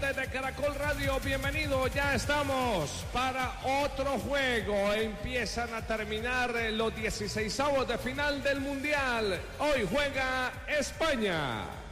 oyentes de Caracol Radio, bienvenidos. Ya estamos para otro juego. Empiezan a terminar los 16avos de final del Mundial. Hoy juega España.